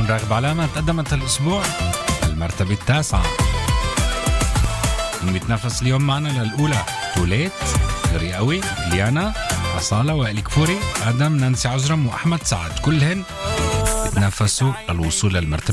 تكون راغب علامة تقدمت الأسبوع المرتبة التاسعة. بيتنافس اليوم معنا للأولى توليت، غريقوي، ليانا، أصالة، وائل كفوري، آدم، نانسي عجرم، وأحمد سعد. كلهن بيتنافسوا الوصول للمرتبة